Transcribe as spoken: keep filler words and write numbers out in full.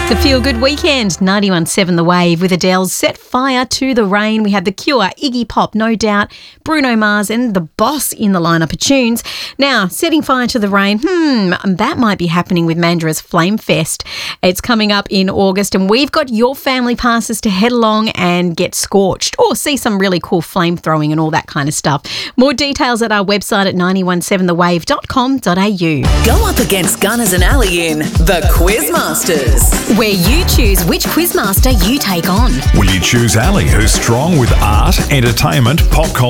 The Feel Good Weekend, ninety-one point seven The Wave with Adele's Set Fire to the Rain. We have The Cure, Iggy Pop, No Doubt, Bruno Mars and The Boss in the lineup of tunes. Now, setting fire to the rain, hmm, that might be happening with Mandra's Flame Fest. It's coming up in August and we've got your family passes to head along and get scorched or see some really cool flame throwing and all that kind of stuff. More details at our website at nine one seven the wave dot com dot a u. Go up against Gunners and Ali in The Quizmasters, where you choose which quizmaster you take on. Will you choose Ali, who's strong with art, entertainment, pop culture